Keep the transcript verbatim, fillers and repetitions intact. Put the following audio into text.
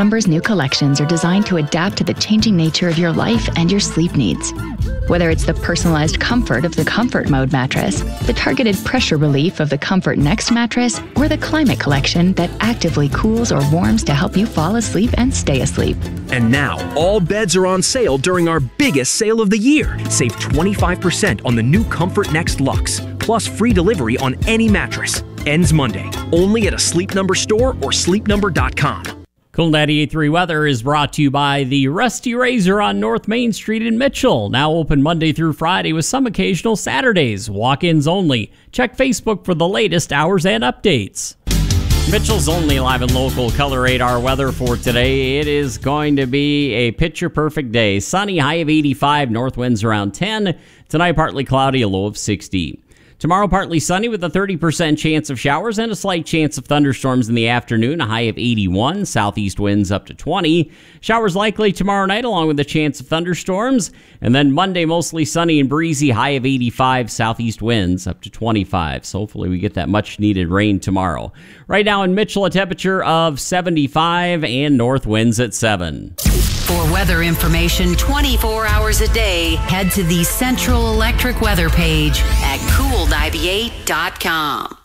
Numbers new collections are designed to adapt to the changing nature of your life and your sleep needs. Whether it's the personalized comfort of the Comfort Mode mattress, the targeted pressure relief of the Comfort Next mattress, or the Climate Collection that actively cools or warms to help you fall asleep and stay asleep. And now, all beds are on sale during our biggest sale of the year. Save twenty-five percent on the new Comfort Next Luxe, plus free delivery on any mattress. Ends Monday, only at a Sleep Number store or sleep number dot com. Cool ninety-eight point three weather is brought to you by the Rusty Razor on North Main Street in Mitchell. Now open Monday through Friday with some occasional Saturdays. Walk-ins only. Check Facebook for the latest hours and updates. Mitchell's only live and local color radar weather for today. It is going to be a picture-perfect day. Sunny, high of eighty-five, north winds around ten. Tonight, partly cloudy, a low of sixty. Tomorrow, partly sunny with a thirty percent chance of showers and a slight chance of thunderstorms in the afternoon, a high of eighty-one, southeast winds up to twenty. Showers likely tomorrow night along with a chance of thunderstorms. And then Monday, mostly sunny and breezy, high of eighty-five, southeast winds up to twenty-five. So hopefully we get that much-needed rain tomorrow. Right now in Mitchell, a temperature of seventy-five and north winds at seven. For weather information twenty-four hours a day, head to the Central Electric weather page at cool ninety-eight dot com.